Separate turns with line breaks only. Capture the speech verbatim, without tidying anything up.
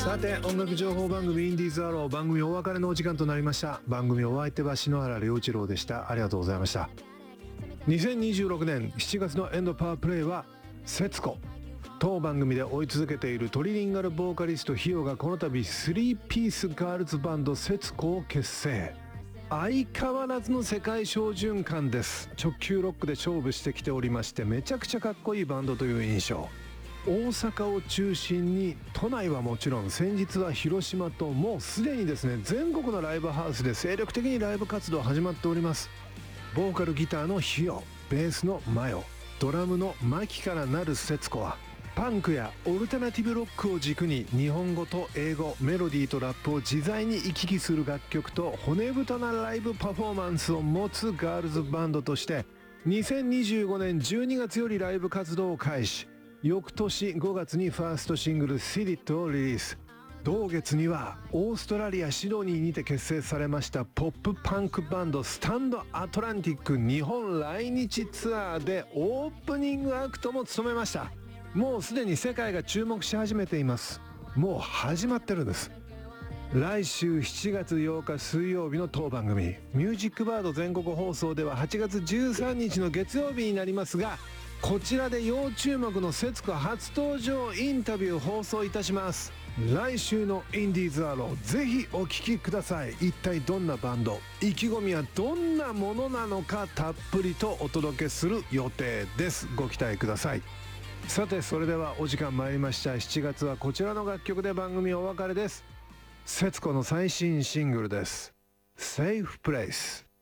さて音楽情報番組インディーズアロー、番組お別れのお時間となりました。番組お相手は篠原涼一郎でした。ありがとうございました。にせんにじゅうろくねんしちがつのエンドパワープレイは節子。当番組で追い続けているトリリンガルボーカリストヒヨがこの度スリーピースガールズバンド節子を結成。相変わらずの世界標準感です。直球ロックで勝負してきておりまして、めちゃくちゃかっこいいバンドという印象。大阪を中心に都内はもちろん、先日は広島と、もうすでにですね全国のライブハウスで精力的にライブ活動始まっております。ボーカルギターのヒヨ、ベースのマヨ、ドラムのマキからなる節子はパンクやオルタナティブロックを軸に日本語と英語、メロディーとラップを自在に行き来する楽曲と骨太なライブパフォーマンスを持つガールズバンドとしてにせんにじゅうごねんじゅうにがつよりライブ活動を開始。翌年ごがつにファーストシングル「シディット」をリリース。同月にはオーストラリア・シドニーにて結成されましたポップパンクバンドスタンドアトランティック日本来日ツアーでオープニングアクトも務めました。もうすでに世界が注目し始めています。もう始まってるんです。来週しちがつようか水曜日の当番組ミュージックバード全国放送でははちがつじゅうさんにちの月曜日になりますが、こちらで要注目の節子初登場インタビュー放送いたします。来週のインディーズアロー、ぜひお聴きください。一体どんなバンド、意気込みはどんなものなのか、たっぷりとお届けする予定です。ご期待ください。さてそれではお時間参りました。しちがつはこちらの楽曲で番組お別れです。節子の最新シングルです。Safe Place。